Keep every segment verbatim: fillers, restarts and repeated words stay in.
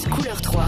Couleur trois.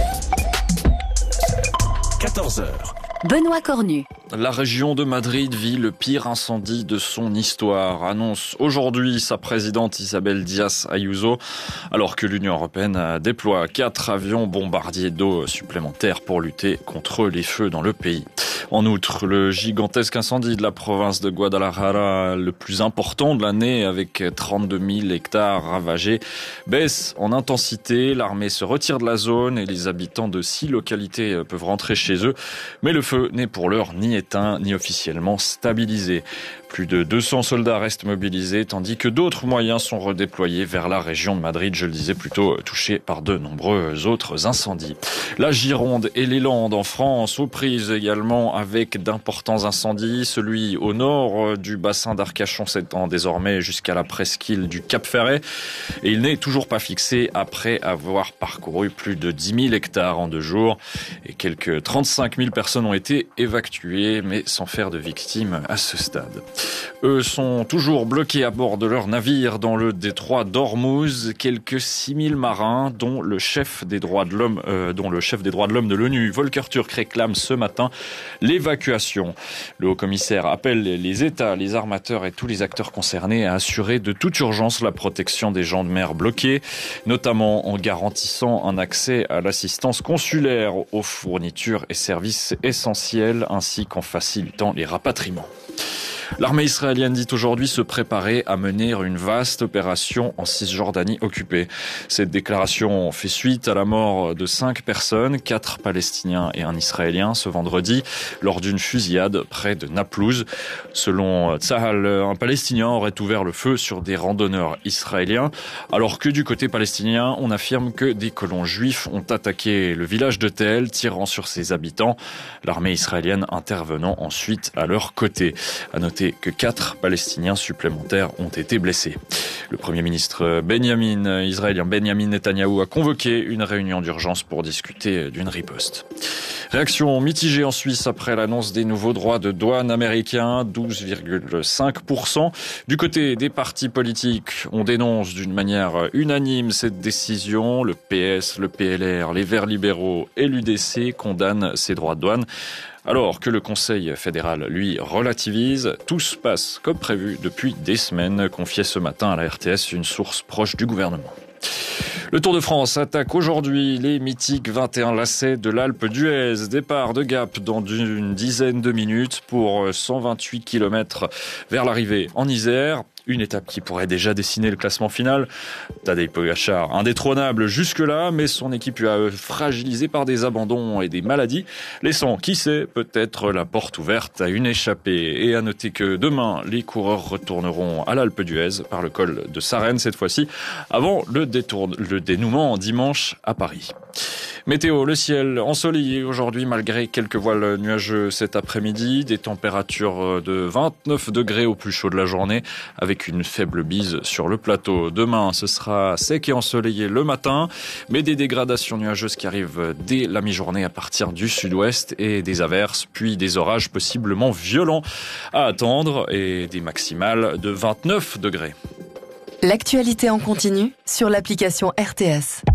quatorze heures. Benoît Cornu. La région de Madrid vit le pire incendie de son histoire, annonce aujourd'hui sa présidente Isabel Díaz Ayuso, alors que l'Union européenne déploie quatre avions bombardiers d'eau supplémentaires pour lutter contre les feux dans le pays. En outre, le gigantesque incendie de la province de Guadalajara, le plus important de l'année avec trente-deux mille hectares ravagés, baisse en intensité. L'armée se retire de la zone et les habitants de six localités peuvent rentrer chez eux. Mais le feu n'est pour l'heure ni éteint ni officiellement stabilisé. Plus de deux cents soldats restent mobilisés, tandis que d'autres moyens sont redéployés vers la région de Madrid, je le disais plutôt, touchée par de nombreux autres incendies. La Gironde et les Landes en France aux prises également avec d'importants incendies. Celui au nord du bassin d'Arcachon s'étend désormais jusqu'à la presqu'île du Cap-Ferret. Et il n'est toujours pas fixé après avoir parcouru plus de dix mille hectares en deux jours. Et quelques trente-cinq mille personnes ont été évacuées, mais sans faire de victimes à ce stade. Eux sont toujours bloqués à bord de leur navire dans le détroit d'Ormuz. Quelques six mille marins, dont le chef des droits de l'homme, euh, dont le chef des droits de l'homme de l'ONU, Volker Turk, réclame ce matin l'évacuation. Le haut-commissaire appelle les États, les armateurs et tous les acteurs concernés à assurer de toute urgence la protection des gens de mer bloqués, notamment en garantissant un accès à l'assistance consulaire, aux fournitures et services essentiels, ainsi qu'en facilitant les rapatriements. L'armée israélienne dit aujourd'hui se préparer à mener une vaste opération en Cisjordanie occupée. Cette déclaration fait suite à la mort de cinq personnes, quatre Palestiniens et un Israélien, ce vendredi, lors d'une fusillade près de Naplouse. Selon Tzahal, un Palestinien aurait ouvert le feu sur des randonneurs israéliens, alors que du côté palestinien, on affirme que des colons juifs ont attaqué le village de Tel, tirant sur ses habitants, l'armée israélienne intervenant ensuite à leur côté. À noter que quatre Palestiniens supplémentaires ont été blessés. Le Premier ministre Benjamin, israélien Benjamin Netanyahou a convoqué une réunion d'urgence pour discuter d'une riposte. Réaction mitigée en Suisse après l'annonce des nouveaux droits de douane américains, douze virgule cinq pour cent. Du côté des partis politiques, on dénonce d'une manière unanime cette décision. Le P S, le P L R, les Verts libéraux et l'U D C condamnent ces droits de douane. Alors que le Conseil fédéral, lui, relativise, tout se passe comme prévu depuis des semaines, confiait ce matin à la R T S une source proche du gouvernement. Le Tour de France attaque aujourd'hui les mythiques vingt et un lacets de l'Alpe d'Huez. Départ de Gap dans une dizaine de minutes pour cent vingt-huit kilomètres vers l'arrivée en Isère. Une étape qui pourrait déjà dessiner le classement final. Tadej Pogačar, indétrônable jusque-là, mais son équipe a fragilisé par des abandons et des maladies, laissant, qui sait, peut-être la porte ouverte à une échappée. Et à noter que demain, les coureurs retourneront à l'Alpe d'Huez par le col de Sarenne cette fois-ci, avant le, détourne, le dénouement dimanche à Paris. Météo, le ciel ensoleillé aujourd'hui malgré quelques voiles nuageux cet après-midi, des températures de vingt-neuf degrés au plus chaud de la journée avec une faible bise sur le plateau. Demain, ce sera sec et ensoleillé le matin, mais des dégradations nuageuses qui arrivent dès la mi-journée à partir du sud-ouest et des averses, puis des orages possiblement violents à attendre et des maximales de vingt-neuf degrés. L'actualité en continu sur l'application R T S.